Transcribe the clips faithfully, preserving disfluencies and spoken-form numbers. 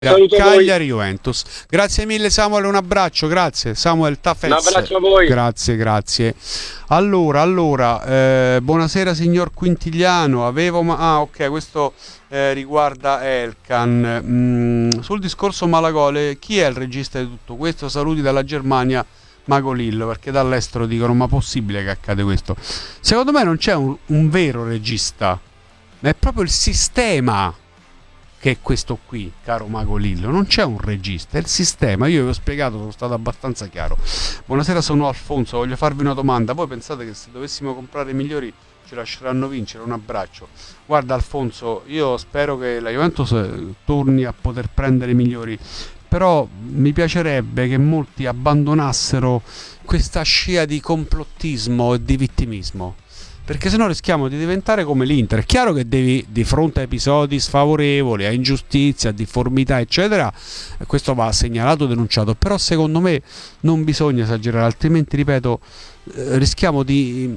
Cagliari Juventus. Grazie mille Samuel, un abbraccio, grazie Samuel Tafez. Un abbraccio a voi. Grazie, grazie. Allora, allora, eh, buonasera signor Quintigliano. Avevo ma- ah, ok, questo eh, riguarda Elkan. Mm, sul discorso Malagole, chi è il regista di tutto questo? Saluti dalla Germania, Mago Lillo, perché dall'estero dicono ma possibile che accade questo? Secondo me non c'è un, un vero regista, ma è proprio il sistema che è questo qui, caro Mago Lillo. Non c'è un regista, è il sistema. Io vi ho spiegato, sono stato abbastanza chiaro. Buonasera, sono Alfonso, voglio farvi una domanda. Voi pensate che se dovessimo comprare i migliori ci lasceranno vincere? Un abbraccio. Guarda Alfonso, io spero che la Juventus torni a poter prendere i migliori, però mi piacerebbe che molti abbandonassero questa scia di complottismo e di vittimismo, perché sennò rischiamo di diventare come l'Inter. È chiaro che devi, di fronte a episodi sfavorevoli, a ingiustizie, a difformità eccetera, questo va segnalato, denunciato, però secondo me non bisogna esagerare, altrimenti, ripeto, eh, rischiamo di,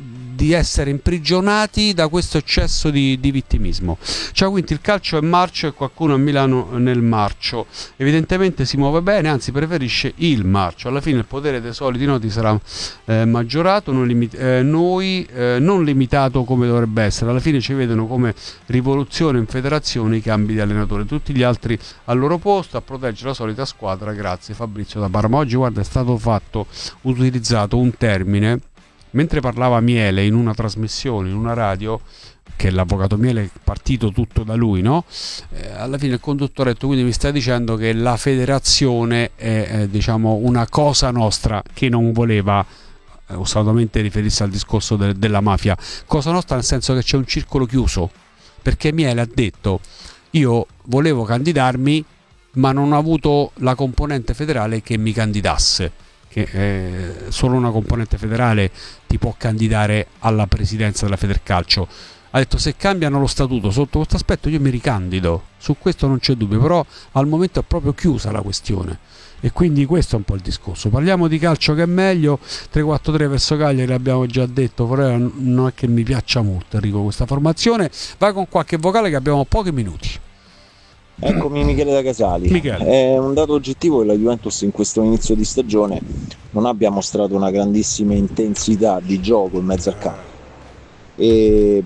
di essere imprigionati da questo eccesso di, di vittimismo. Ciao Quinti, il calcio è marcio e qualcuno a Milano nel marcio evidentemente si muove bene, anzi preferisce il marcio. Alla fine il potere dei soliti noti sarà eh, maggiorato, non limit- eh, noi eh, non limitato come dovrebbe essere. Alla fine ci vedono come rivoluzione in federazione i cambi di allenatore, tutti gli altri al loro posto a proteggere la solita squadra. Grazie Fabrizio da Parma. Oggi guarda, è stato fatto, utilizzato un termine mentre parlava Miele in una trasmissione, in una radio, che l'avvocato Miele è partito tutto da lui, no? Eh, alla fine il conduttore ha detto: quindi mi stai dicendo che la federazione è eh, diciamo una cosa nostra, che non voleva eh, osatamente riferirsi al discorso de- della mafia. Cosa nostra nel senso che c'è un circolo chiuso, perché Miele ha detto: io volevo candidarmi ma non ho avuto la componente federale che mi candidasse, che eh, solo una componente federale ti può candidare alla presidenza della Federcalcio. Ha detto: se cambiano lo statuto sotto questo aspetto io mi ricandido, su questo non c'è dubbio, però al momento è proprio chiusa la questione, e quindi questo è un po' il discorso. Parliamo di calcio, che è meglio. Tre quattro tre verso Cagliari, l'abbiamo già detto, però non è che mi piaccia molto, Enrico, questa formazione. Vai con qualche vocale che abbiamo pochi minuti. Eccomi, Michele da Casali. Michele. È un dato oggettivo che la Juventus in questo inizio di stagione non abbia mostrato una grandissima intensità di gioco in mezzo al campo, e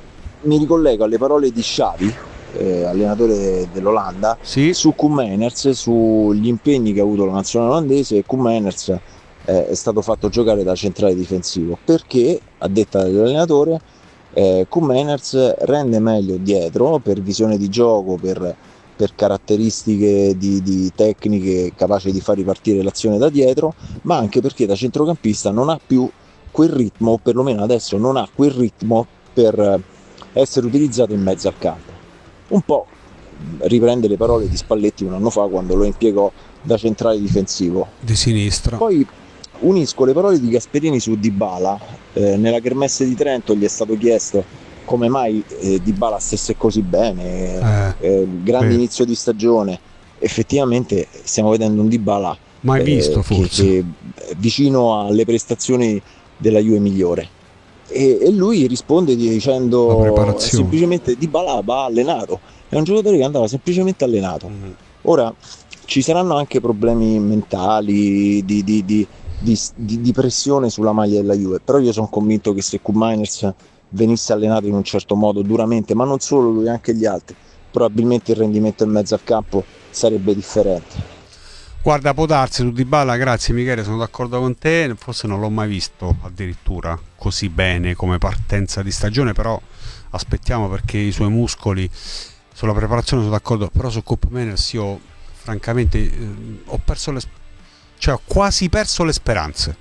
mi ricollego alle parole di Xavi, eh, allenatore dell'Olanda, sì, su Koeman, sugli impegni che ha avuto la nazionale olandese. E Koeman eh, è stato fatto giocare da centrale difensivo perché, a detta dell'allenatore, eh, Koeman rende meglio dietro per visione di gioco, per per caratteristiche di, di tecniche capaci di far ripartire l'azione da dietro, ma anche perché da centrocampista non ha più quel ritmo, o perlomeno adesso non ha quel ritmo per essere utilizzato in mezzo al campo. Un po' riprende le parole di Spalletti un anno fa quando lo impiegò da centrale difensivo di sinistra. Poi unisco le parole di Gasperini su Dybala. Eh, nella Kermesse di Trento gli è stato chiesto come mai eh, Dybala stesse così bene, eh, eh, grande beh. inizio di stagione. Effettivamente stiamo vedendo un Dybala mai eh, visto forse che, che vicino alle prestazioni della Juve migliore, e, e lui risponde dicendo semplicemente: Dybala va allenato, è un giocatore che andava semplicemente allenato. Mm. Ora ci saranno anche problemi mentali di, di, di, di, di, di pressione sulla maglia della Juve, però io sono convinto che se Koeman venisse allenato in un certo modo, duramente, ma non solo lui, anche gli altri, probabilmente il rendimento in mezzo al campo sarebbe differente. Guarda, può darsi su Dybala, grazie Michele, sono d'accordo con te, forse non l'ho mai visto addirittura così bene come partenza di stagione, però aspettiamo, perché i suoi muscoli, sulla preparazione sono d'accordo, però su Koeman io francamente eh, ho perso le, cioè ho quasi perso le speranze.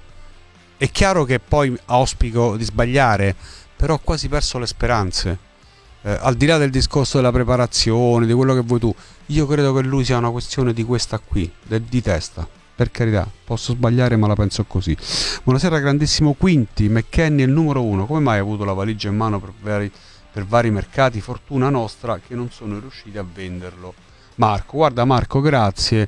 È chiaro che poi auspico di sbagliare, però ho quasi perso le speranze. Eh, al di là del discorso della preparazione, di quello che vuoi tu, io credo che lui sia una questione di questa qui, de, di testa. Per carità, posso sbagliare, ma la penso così. Buonasera grandissimo Quinti. McKennie è il numero uno, come mai ha avuto la valigia in mano per vari, per vari mercati? Fortuna nostra che non sono riusciti a venderlo. Marco, guarda Marco, grazie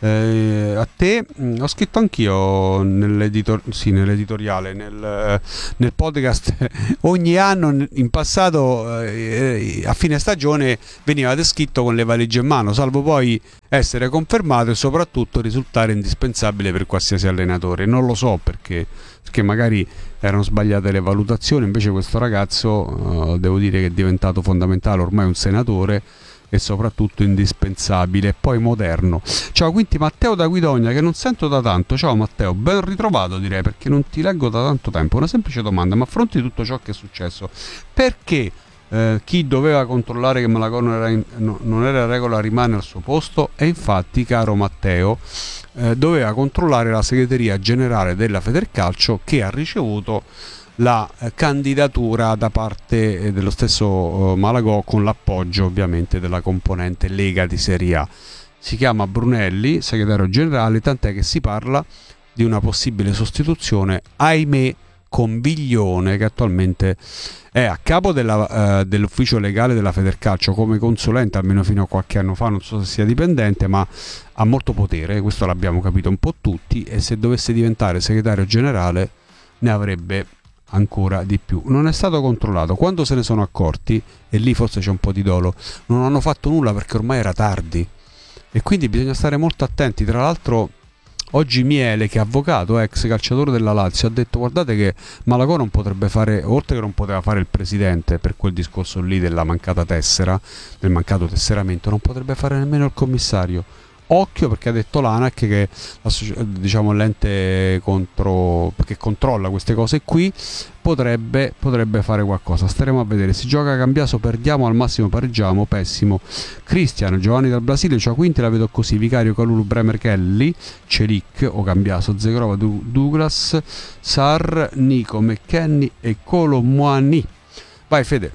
eh, a te. Ho scritto anch'io nell'editor- sì, nell'editoriale, nel, nel podcast. Ogni anno in passato eh, a fine stagione veniva descritto con le valigie in mano, salvo poi essere confermato e soprattutto risultare indispensabile per qualsiasi allenatore. Non lo so perché, perché magari erano sbagliate le valutazioni, invece questo ragazzo eh, devo dire che è diventato fondamentale, ormai è un senatore e soprattutto indispensabile, poi moderno. Ciao, quindi Matteo da Guidogna, che non sento da tanto. Ciao Matteo, ben ritrovato direi, perché non ti leggo da tanto tempo. Una semplice domanda: ma a fronte di tutto ciò che è successo, perché eh, chi doveva controllare che Malagò non era, in, no, non era regola rimane al suo posto? E infatti, caro Matteo, eh, doveva controllare la segreteria generale della Federcalcio, che ha ricevuto la eh, candidatura da parte eh, dello stesso eh, Malagò, con l'appoggio ovviamente della componente Lega di Serie A. Si chiama Brunelli, segretario generale, tant'è che si parla di una possibile sostituzione, ahimè, con Viglione, che attualmente è a capo della, eh, dell'ufficio legale della Federcalcio come consulente, almeno fino a qualche anno fa, non so se sia dipendente, ma ha molto potere, questo l'abbiamo capito un po' tutti, e se dovesse diventare segretario generale ne avrebbe ancora di più. Non è stato controllato. Quando se ne sono accorti, e lì forse c'è un po' di dolo, non hanno fatto nulla perché ormai era tardi, e quindi bisogna stare molto attenti. Tra l'altro oggi Miele, che è avvocato, ex calciatore della Lazio, ha detto: guardate che Malagò non potrebbe fare, oltre che non poteva fare il presidente per quel discorso lì della mancata tessera, del mancato tesseramento, non potrebbe fare nemmeno il commissario. Occhio, perché ha detto l'ANAC, che diciamo l'ente contro, che controlla queste cose qui, potrebbe, potrebbe fare qualcosa. Staremo a vedere. Si gioca a Cambiaso, perdiamo, al massimo pareggiamo, pessimo. Cristiano, Giovanni dal Brasile, ciao, quinti la vedo così: Vicario, Calulu, Bremer, Kelly, Celic o Cambiaso, Zegrova, Douglas, Sar, Nico, McKenny e Colomuani. Vai Fede.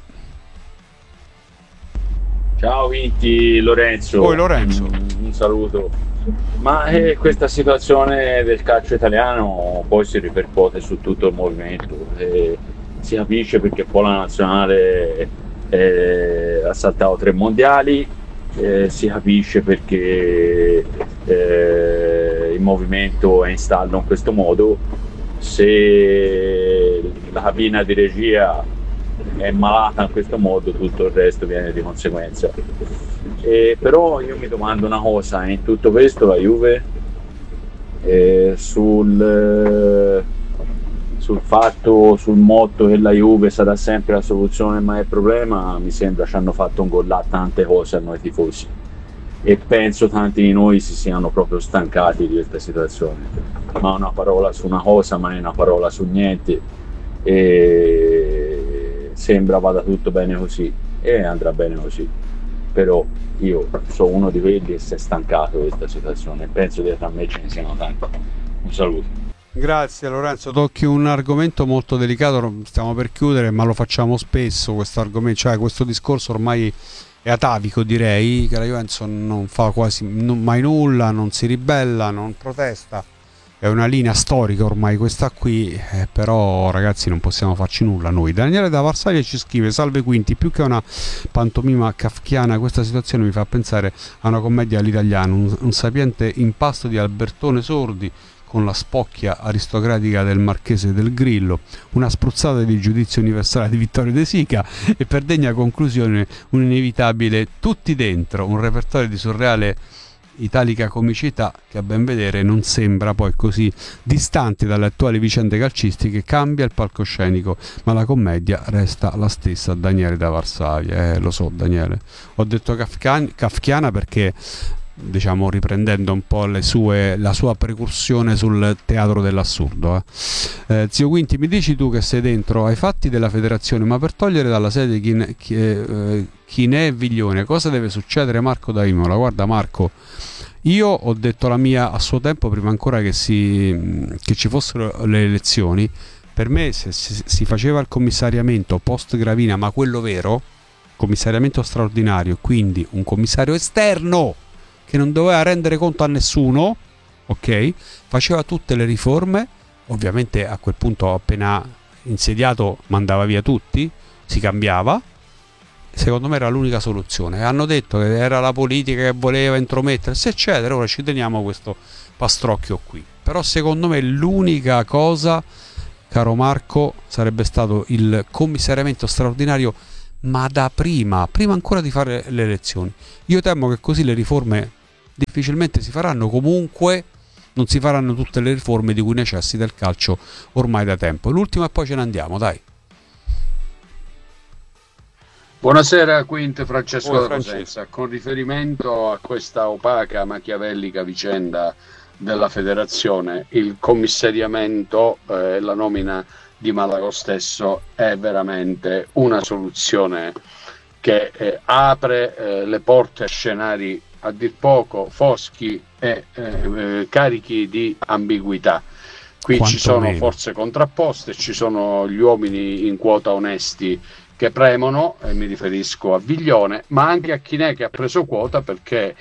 Ciao Vinti, Lorenzo. Poi Lorenzo. Un, un saluto. Ma eh, questa situazione del calcio italiano poi si ripercuote su tutto il movimento. Eh, si capisce perché poi la nazionale eh, ha saltato tre mondiali, eh, si capisce perché eh, il movimento è in stallo in questo modo. Se la cabina di regia è malata in questo modo, tutto il resto viene di conseguenza. E però io mi domando una cosa: in tutto questo la Juve eh, sul, sul fatto, sul motto che la Juve sarà sempre la soluzione ma è il problema, mi sembra ci hanno fatto un gol a tante cose a noi tifosi, e penso tanti di noi si siano proprio stancati di questa situazione. Ma una parola su una cosa, ma è una parola su niente, e sembra vada tutto bene così, e andrà bene così. Però io sono uno di quelli che si è stancato di questa situazione, penso che tra me ce ne siano tanti. Un saluto. Grazie Lorenzo, tocchi un argomento molto delicato, stiamo per chiudere, ma lo facciamo spesso questo argomento, cioè questo discorso ormai è atavico, direi, che la Juventus non fa quasi non, mai nulla, non si ribella, non protesta. È una linea storica ormai questa qui, eh, però ragazzi non possiamo farci nulla noi. Daniele da Varsavia ci scrive: salve Quinti, più che una pantomima kafkiana questa situazione mi fa pensare a una commedia all'italiano, un, un sapiente impasto di Albertone Sordi con la spocchia aristocratica del Marchese del Grillo, una spruzzata di giudizio universale di Vittorio De Sica e per degna conclusione un inevitabile tutti dentro, un repertorio di surreale italica comicità che a ben vedere non sembra poi così distante dalle attuali vicende calcistiche. Cambia il palcoscenico ma la commedia resta la stessa. Daniele da Varsavia. Eh, lo so Daniele, ho detto kafkian- kafkiana perché, diciamo, riprendendo un po' le sue, la sua precursione sul teatro dell'assurdo. Eh. Eh, zio Quinti, mi dici tu che sei dentro ai fatti della federazione, ma per togliere dalla sede chi, ne, chi, eh, chi ne è Viglione, cosa deve succedere? Marco da Imola. Guarda Marco, io ho detto la mia a suo tempo, prima ancora che, si, che ci fossero le elezioni. Per me se, se si faceva il commissariamento post Gravina, ma quello vero, commissariamento straordinario, quindi un commissario esterno che non doveva rendere conto a nessuno, ok? Faceva tutte le riforme, ovviamente a quel punto appena insediato mandava via tutti, si cambiava secondo me era l'unica soluzione. Hanno detto che era la politica che voleva intromettersi, eccetera. Ora ci teniamo questo pastrocchio qui. Però secondo me l'unica cosa, caro Marco, sarebbe stato il commissariamento straordinario, ma da prima, prima ancora di fare le elezioni. Io temo che così le riforme difficilmente si faranno, comunque non si faranno tutte le riforme di cui necessita il calcio ormai da tempo. L'ultima e poi ce ne andiamo, dai. Buonasera, Quint, Francesco Buona, da Francesco. Cosenza. Con riferimento a questa opaca, machiavellica vicenda della federazione, il commissariamento e eh, la nomina di Malago stesso è veramente una soluzione che eh, apre eh, le porte a scenari a dir poco foschi e eh, carichi di ambiguità. Qui Quanto ci sono meno. forze contrapposte, ci sono gli uomini in quota onesti che premono, e mi riferisco a Viglione, ma anche a Chinè che ha preso quota perché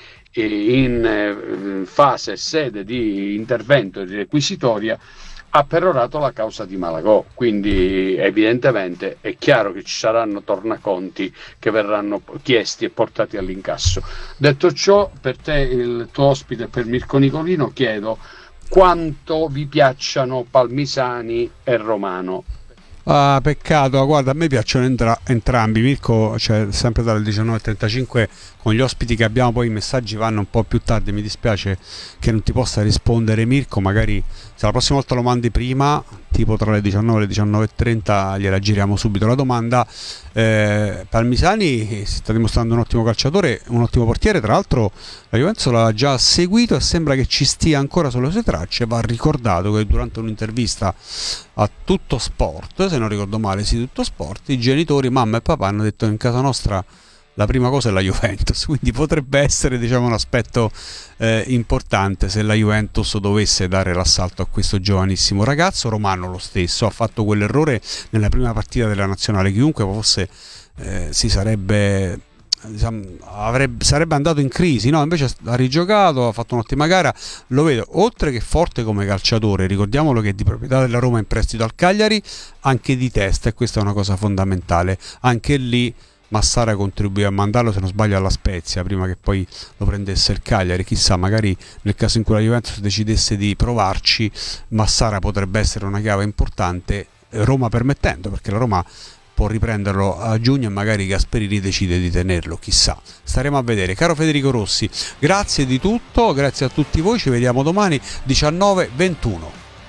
in fase e sede di intervento e di requisitoria ha perorato la causa di Malagò, quindi evidentemente è chiaro che ci saranno tornaconti che verranno chiesti e portati all'incasso. Detto ciò, per te, il tuo ospite, per Mirko Nicolino, chiedo quanto vi piacciono Palmisani e Romano. Ah, peccato, guarda, a me piacciono entra- entrambi. Mirko, cioè, sempre dalle diciannove e trentacinque con gli ospiti che abbiamo, poi i messaggi vanno un po' più tardi, mi dispiace che non ti possa rispondere Mirko, magari se la prossima volta lo mandi prima, tipo tra le diciannove e le diciannove e trenta, gliela giriamo subito la domanda. eh, Palmisani si sta dimostrando un ottimo calciatore, un ottimo portiere, tra l'altro la Juventus l'ha già seguito e sembra che ci stia ancora sulle sue tracce. Va ricordato che durante un'intervista a Tutto Sport, se non ricordo male, sì, Tutto Sport, i genitori, mamma e papà, hanno detto che in casa nostra la prima cosa è la Juventus, quindi potrebbe essere, diciamo, un aspetto eh, importante se la Juventus dovesse dare l'assalto a questo giovanissimo ragazzo. Romano lo stesso ha fatto quell'errore nella prima partita della nazionale, chiunque fosse eh, si sarebbe, diciamo, avrebbe, sarebbe andato in crisi, no? Invece ha rigiocato, ha fatto un'ottima gara, lo vedo, oltre che forte come calciatore, ricordiamolo che è di proprietà della Roma in prestito al Cagliari, anche di testa, e questa è una cosa fondamentale. Anche lì Massara contribuì a mandarlo, se non sbaglio, alla Spezia prima che poi lo prendesse il Cagliari. Chissà, magari nel caso in cui la Juventus decidesse di provarci, Massara potrebbe essere una chiave importante, Roma permettendo, perché la Roma può riprenderlo a giugno e magari Gasperini decide di tenerlo, chissà, staremo a vedere. Caro Federico Rossi, grazie di tutto, grazie a tutti voi, ci vediamo domani diciannove ventuno.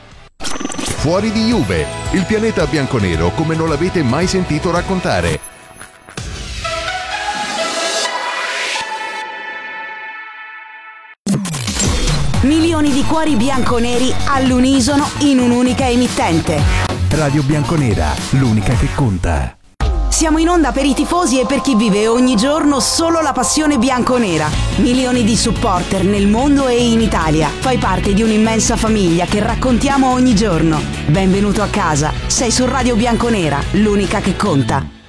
Fuori di Juve, il pianeta bianconero come non l'avete mai sentito raccontare. Milioni di cuori bianconeri all'unisono in un'unica emittente. Radio Bianconera, l'unica che conta. Siamo in onda per i tifosi e per chi vive ogni giorno solo la passione bianconera. Milioni di supporter nel mondo e in Italia. Fai parte di un'immensa famiglia che raccontiamo ogni giorno. Benvenuto a casa. Sei su Radio Bianconera, l'unica che conta.